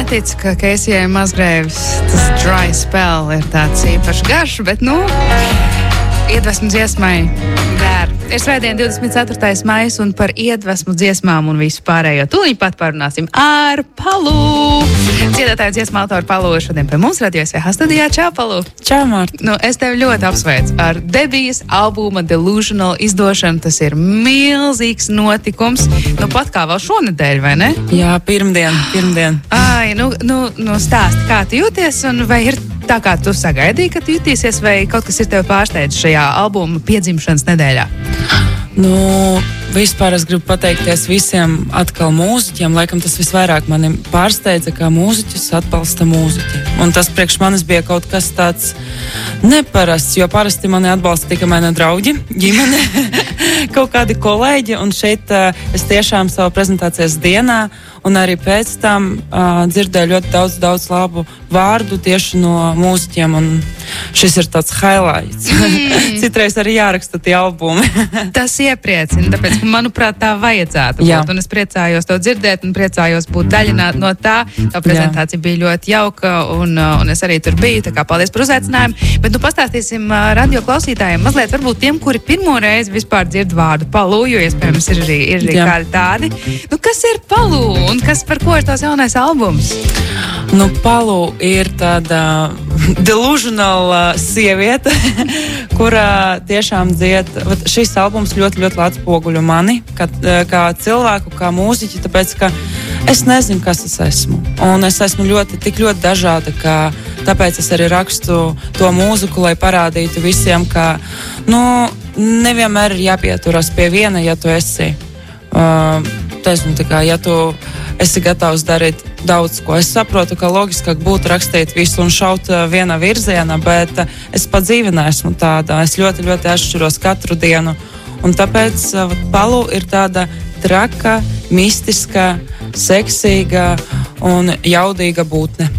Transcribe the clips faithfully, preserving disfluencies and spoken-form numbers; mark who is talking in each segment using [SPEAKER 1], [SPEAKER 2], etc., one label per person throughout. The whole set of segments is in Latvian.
[SPEAKER 1] neticu, ka Keisijai Musgraves tas Dry Spell ir tāds īpašs garš, bet, nu, iedvesmu dziesmai dēr. Ir svētdien divdesmit ceturtais maijs un par iedvesmu dziesmām un visu pārējo. Tūliņ pat parunāsim ar Palu. Dziedātāju dziesmu autoru Palu ir šodien pie mums Radio S V H studijā. Čau, Palu!
[SPEAKER 2] Čau, Mārta!
[SPEAKER 1] Nu, es tevi ļoti apsveicu ar debijas albuma Delusional izdošanu. Tas ir milzīgs notikums. Nu, pat kā vēl šonedēļ, vai ne?
[SPEAKER 2] Jā, pirmdien, pirmdien.
[SPEAKER 1] Ai, nu, nu, nu stāsti, kā tu jūties un vai ir tā, kā tu sagaidīji, ka tu jutīsies, vai kaut kas ir tev pārsteidz šajā albuma piedzimšanas nedēļā?
[SPEAKER 2] Nu, vispār es gribu pateikties visiem atkal mūziķiem. Laikam tas visvairāk mani pārsteidza, kā mūziķus atbalsta mūziķi. Un tas priekš manis bija kaut kas tāds neparasts, jo parasti mani atbalsta tikai mani draugi, ģimene, kaut kādi kolēģi. Un šeit uh, es tiešām savā prezentācijas dienā un arī pēc tam uh, dzirdēju ļoti daudz, daudz labu vārdu tieši no mūziķiem. Un šis ir tāds highlights. Mm. Citreiz arī jāraksta tie albumi.
[SPEAKER 1] Tas iepriecina, tāpēc, manuprāt, tā vajadzētu būt. Jā. Un es priecājos to dzirdēt un priecājos būt daļā no tā. Tā prezentācija Jā. Bija ļoti jauka un, un es arī tur biju. Tā kā paldies par uzaicinājumu. Bet nu pastāstīsim radio klausītājiem mazliet varbūt tiem, kuri pirmo reizi vispār dzird vārdu Palu, jo iespējams ir arī, ir arī kādi tādi. Nu, kas ir Palu un kas par ko ir tās jaunais albums?
[SPEAKER 2] Nu, Palu ir tāda delusional sieviete, kurā tiešām dzied. Šis albums ļoti, ļoti atspoguļo mani, kā, kā cilvēku, kā mūziķi, tāpēc, ka es nezinu, kas es esmu. Un es esmu ļoti, tik ļoti dažāda, ka tāpēc es arī rakstu to mūziku, lai parādītu visiem, ka, nu, nevienmēr ir jāpieturas pie viena, ja tu esi. Uh, Taisnu, tā kā, ja tu esi gatavs darīt daudz ko. Es saprotu, ka loģiskāk būtu rakstīt visu un šaut vienā virzienā, bet es pat dzīvi neesmu tāda. Es ļoti, ļoti atšķiros katru dienu. Un tāpēc Palu ir tāda traka, mistiska, seksīga un jaudīga būtne.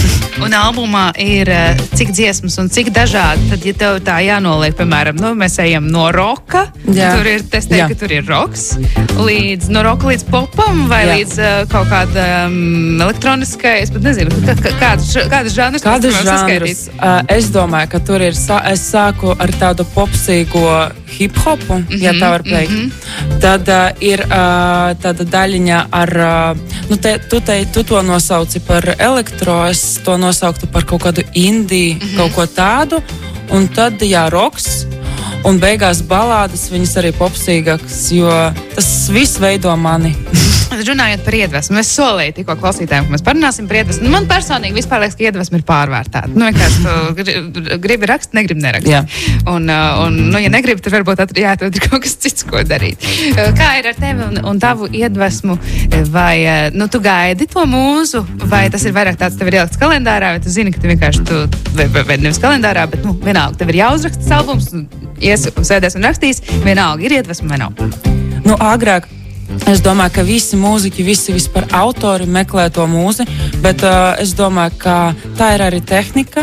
[SPEAKER 1] Un albumā ir cik dziesmas un cik dažādi. Tad, ja tev tā jānoliek, piemēram, nu, mēs ejam no roka, tur ir, es teiktu, ka tur ir roks, līdz, no roka līdz popam, vai Jā. Līdz uh, kaut kāda um, elektroniskai, es pat nezinu, kā, kādas kādas žanrus
[SPEAKER 2] kādas žanrus? Uh, es domāju, ka tur ir, es sāku ar tādu popsīgo hip-hopu, mm-hmm, ja tā var teikt. Mm-hmm. Tad uh, ir uh, tāda daļiņa ar, uh, nu, te, tu, te, tu to nosauci par elektro, es to nosauktu par kaut kādu indiju, mm-hmm. kaut ko tādu, un tad, jā, roks, un beigās balādes, viņas arī popsīgākas, jo tas viss veido mani.
[SPEAKER 1] Runājot par iedvesmu, es solīju tikko klausītājiem, ka mēs parunāsim par iedvesmu. Man personīgi vispār liekas, ka iedvesma ir pārvērtāta. Nu, vienkārši tu gribi rakst, negribi nerakst. Un, un, nu, ja negribi, tad varbūt at, jāatrod kaut kas cits, ko darīt. Kā ir ar tevi un, un tavu iedvesmu? Vai, nu, tu gaidi to mūzu, vai tas ir vairāk tāds tev ir ielikts kalendārā, vai tu zini, ka tu vienkārši, tu, vai, vai, vai nevis kalendārā, bet, nu, vienalga, tev ir jāuzraksta tas albums, ies un sēdēs un rakstīs, vienalga, ir iedvesma vai nav?
[SPEAKER 2] Nu, agrāk. Es domāju, ka visi mūziķi, visi vispār autori meklē to mūzi, bet uh, es domāju, ka tā ir arī tehnika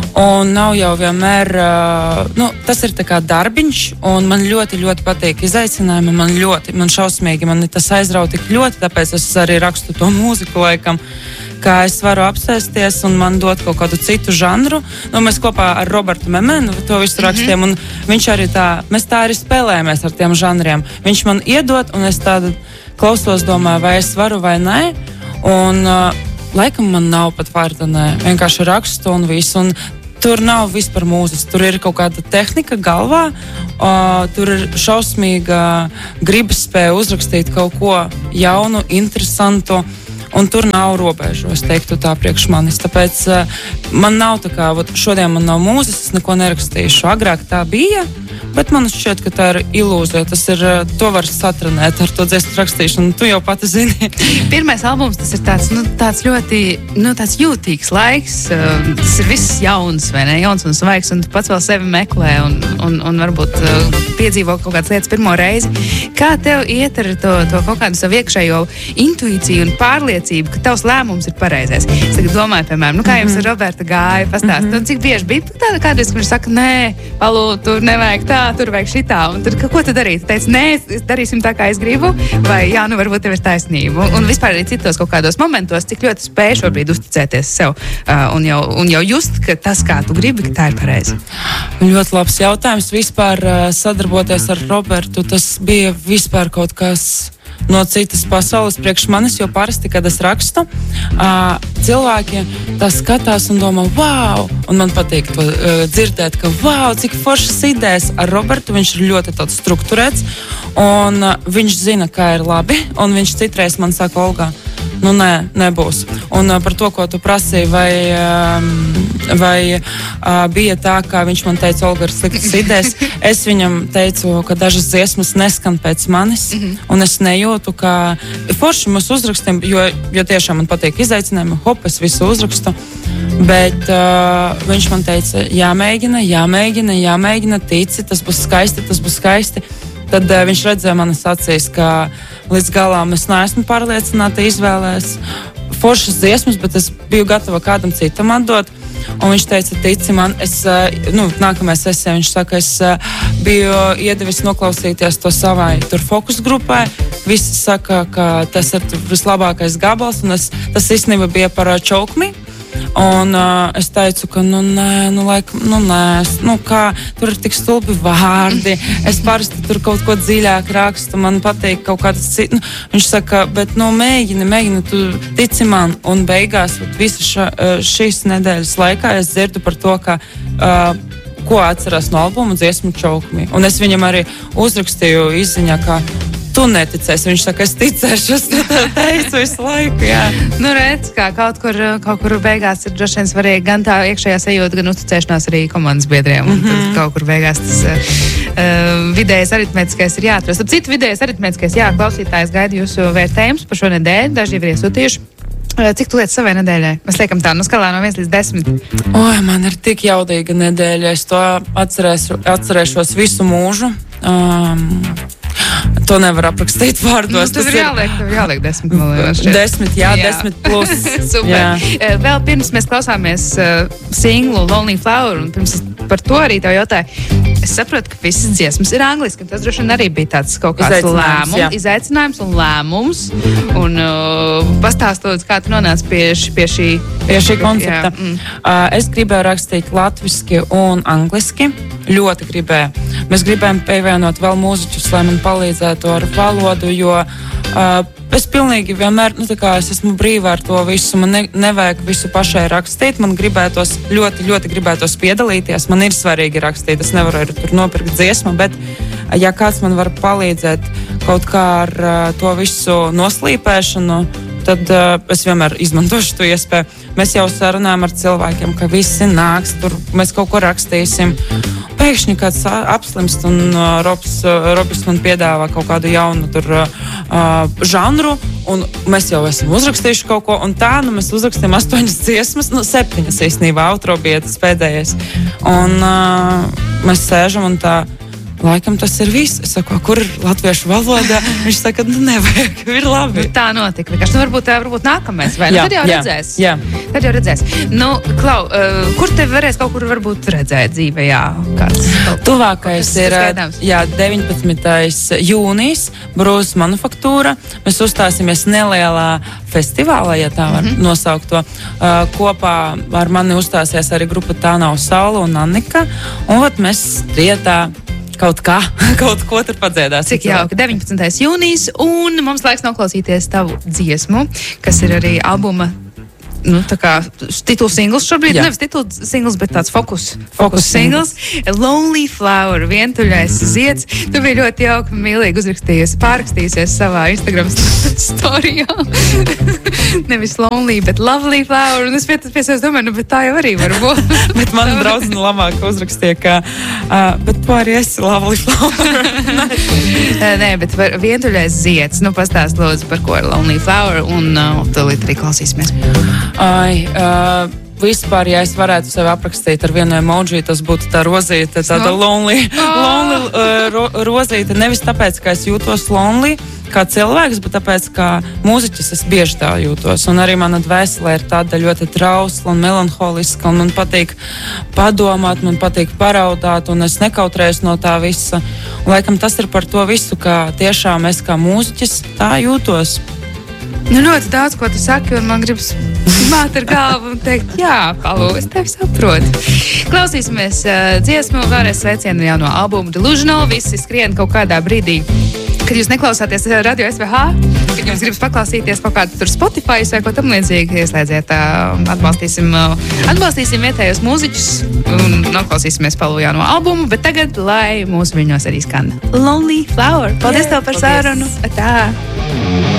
[SPEAKER 2] un nav jau vienmēr, uh, nu, tas ir tā kā darbiņš un man ļoti, ļoti patīk izaicinājumi, man ļoti, man šausmīgi, man tas aizrauj tik ļoti, tāpēc es arī rakstu to mūziku laikam, kā es varu apsēsties un man dot kaut kādu citu žanru. Nu, mēs kopā ar Robertu Memenu to visu rakstījām, un viņš arī tā, mēs tā arī spēlējamies ar tiem žanriem. Viņš man iedod, un es tādu klausos, domāju, vai es varu vai nē, un uh, laikam man nav pat vārda nē, vienkārši rakstu un visu, un tur nav vispār mūzes, tur ir kaut kāda tehnika galvā, uh, tur ir šausmīga gribas spēja uzrakstīt kaut ko jaunu, interesantu, un tur nav robežu, es teiktu tā priekš manis. Tāpēc uh, man nav tā kā, vat, šodien man nav mūzes, es neko nerakstīšu. Agrāk tā bija, bet man šķiet, ka tā ir ilūzija. Tas ir, uh, to var satrenēt ar to dziesmu rakstīšanu, tu jau pati zini.
[SPEAKER 1] Pirmais albums, tas ir tāds, nu, tāds ļoti, nu, tāds jūtīgs laiks. Uh, tas ir viss jauns, vai ne? Jauns un svaigs, un tu pats vēl sevi meklē un, un, un varbūt uh, piedzīvo kaut kādas lietas pirmo reizi. Kā tev iet ar to, to kaut kādu savu iekšējo intuīciju un pārliecību, ka tavs lēmums ir pareizais? Es tagad domāju, piemēram, nu, kā jums ar Roberta gāja pastāst, mm-hmm. nu, cik bieži bija tāda kādreiz, ka viņš saka, nē, Palu, tur nevajag tā, šitā, tur vajag šitā. Un tad, ko tu darīji? Tu teici, nē, darīsim tā, kā es gribu, vai jā, nu varbūt tev ir taisnība. Un, un vispār arī citos kaut kādos momentos, cik ļoti spēj šobrīd uzticēties sev uh, un, jau, un jau just, ka tas, kā tu gribi, ka tā ir pareizi.
[SPEAKER 2] Ļoti labs jautājums. Vispār uh, sadarboties ar Robertu, tas bija vispār kaut kas no citas pasaules priekš manis, jo parasti, kad es rakstu, uh, cilvēki tā skatās un domā, wow, un man patīk to uh, dzirdēt, ka wow, cik foršas idejas. Ar Robertu viņš ir ļoti tāds strukturēts, un uh, viņš zina, kā ir labi, un viņš citreiz man saka, Olga, nu nē, nebūs. Un uh, par to, ko tu prasīji, vai, uh, vai uh, bija tā, kā viņš man teica, Olga, ir sliktas idejas, es viņam teicu, ka dažas dziesmas neskan pēc manis, mm-hmm. un es nejūtu, ka forši mēs uzrakstiem, jo, jo tiešām man patīk izaicinājumi, hop, es visu uzrakstu, bet uh, viņš man teica, jāmēģina, jāmēģina, jāmēģina, tici, tas būs skaisti, tas būs skaisti. Tad uh, viņš redzēja manas acīs, ka līdz galām es neesmu pārliecināta izvēlēs foršas dziesmas, bet es biju gatava kādam citam atdot. Un viņš teica, tici man, es, nu, nākamajā sesijā viņš saka, es biju iedevis noklausīties to savai tur fokus grupai. Visi saka, ka tas ir vislabākais gabals, un es, tas īstenībā bija par Choke Me. Un uh, es teicu, ka, nu, nē, nu, laikam, nu, nē, nu, kā, tur ir tik stulbi vārdi. Es parasti tur kaut ko dziļāk rakstu, man patīk kaut kādas citas. Nu, viņš saka, bet, nu, mēģini, mēģini, tu tici man. Un beigās, visu ša, šīs nedēļas laikā es dzirdu par to, ka, uh, ko atceras no albuma dziesmu Choke Me. Un es viņam arī uzrakstīju izziņā, ka tu neticēsi. Viņš saka, es ticēšu, es teicu visu laiku, jā.
[SPEAKER 1] Nu, redz, kā kaut kur, kaut kur beigās ir droši vien svarīgi gan tā iekšējā sajūta, gan uzticēšanās arī komandas biedriem. Un mm-hmm. tad kaut kur beigās tas uh, vidējais aritmētiskais ir jāatrast. Ap citu vidējais aritmētiskais, jā, klausītājs gaida jūsu vērtējums par šo nedēļu. Daži jau ir iesūtījuši. Cik tu lietas savai nedēļai? Mēs liekam tā, nu skalā no viens līdz desmit.
[SPEAKER 2] Oi, man ir tik jaudīga nedēļa. Es to atcerēšu, atcerēšos visu mūžu. Um, To nevar aprakstīt vārdos.
[SPEAKER 1] Nu, tev ir jāliek, tev ir jāliek desmit.
[SPEAKER 2] Desmit, jā, jā. Desmit plus.
[SPEAKER 1] Super. Jā. Vēl pirms mēs klausāmies uh, singlu Lonely Flower, un pirms es par to arī tev jautāju, es saprotu, ka visas dziesmas ir angliski, un tas droši vien arī bija tāds kaut kāds lēmums, jā. izaicinājums un lēmums. Un uh, pastāstot, kā tu nonāci pie, pie šī,
[SPEAKER 2] pie šī koncepta. Mm. Uh, es gribēju rakstīt latviski un angliski. Ļoti gribēju. Mēs gribējām pievienot vēl mūziķus, lai man palīdzētu ar valodu, jo uh, es pilnīgi vienmēr, nu tā kā es esmu brīva ar to visu, man ne, nevajag visu pašai rakstīt, man gribētos, ļoti, ļoti gribētos piedalīties, man ir svarīgi rakstīt, es nevaru arī tur nopirkt dziesmu, bet ja kāds man var palīdzēt kaut kā ar uh, to visu noslīpēšanu, tad uh, es vienmēr izmantošu to iespēju. Mēs jau sarunājam ar cilvēkiem, ka visi nāks, tur mēs kaut ko rakstīsim. Pēkšņi kāds apslimst un uh, Robs, uh, Robs man piedāvā kaut kādu jaunu tur, uh, žanru, un mēs jau esam uzrakstījuši kaut ko, un tā, nu, mēs uzrakstījām astoņas dziesmas, nu, septiņas īstenībā, outro bija tas pēdējais. Un uh, mēs sēžam un tā, laikam tas ir viss. Es saku, kur ir latviešu valodā? Viņš saka, nu nevajag, ir labi.
[SPEAKER 1] Nu, tā notika. Vienkārši, nu, varbūt, varbūt nākamais, vai?
[SPEAKER 2] Jā,
[SPEAKER 1] nu, tad jau
[SPEAKER 2] jā,
[SPEAKER 1] redzēs.
[SPEAKER 2] Jā.
[SPEAKER 1] Tad jau redzēs. Nu, Klau, uh, kur tevi varēs kaut kur varbūt redzēt dzīvē? Jā, kāds, kaut,
[SPEAKER 2] Tuvākais
[SPEAKER 1] kaut
[SPEAKER 2] ir jā, deviņpadsmitais jūnijas Brūzes manufaktūra. Mēs uzstāsimies nelielā festivālā, ja tā var mm-hmm. nosaukt to. Uh, kopā ar mani uzstāsies arī grupa Tā nav saule un Annika. Un ot, mēs trietā kaut kā, kaut ko tur padziedāsim.
[SPEAKER 1] Cik jauki, deviņpadsmitais jūnijas, un mums laiks noklausīties tavu dziesmu, kas ir arī albuma, nu, tā kā tituls singls šobrīd, jā. Nevis tituls singls, bet tāds fokus, fokus, fokus singls. Lonely Flower, vientuļais zieds. Tu biji ļoti jauki, mīlīgi uzrakstījies, pārrakstījusies savā Instagram storijā. Nevis Lonely, bet Lovely Flower. Un es pie es domāju, nu, bet tā jau arī var būt.
[SPEAKER 2] Bet mana draudzene labāk uzrakstīja, ka, uh, bet tu arī esi Lovely Flower.
[SPEAKER 1] Nē, bet vientuļais zieds. Nu, pastāst lūdzu, par ko ir Lonely Flower, un uh, tūlīt arī klausīsimies.
[SPEAKER 2] Ai, uh, vispār, ja es varētu sevi aprakstīt ar vienu emoji, tas būtu tā rozīte, tāda lonely, lonely uh, ro, rozīte. Nevis tāpēc, ka es jūtos lonely, kā cilvēks, bet tāpēc, kā mūziķis, es bieži tā jūtos. Un arī mana dvēsele ir tāda ļoti trausla un melanholiska, un man patīk padomāt, man patīk paraudāt, un es nekautrējos no tā visa. Un, laikam tas ir par to visu, kā tiešām es kā mūziķis tā jūtos.
[SPEAKER 1] Nu, ļoti daudz, ko tu saki, un man gribas māt ar galvu un teikt, jā, Palu, es tevi saprotu. Klausīsimies uh, dziesmu, vēlreiz sveicienu jauno albumu Delusional, visi skrien kaut kādā brīdī, kad jūs neklausāties radio S V H, kad jums gribas paklausīties kaut kādu tur Spotify vai ko tam līdzīgi, ieslēdziet, uh, atbalstīsim, uh, atbalstīsim vietējos mūziķus un noklausīsimies Palu jauno albumu, bet tagad, lai mūsu viņos arī skan Lonely Flower. Paldies tev par sarunu. Tā.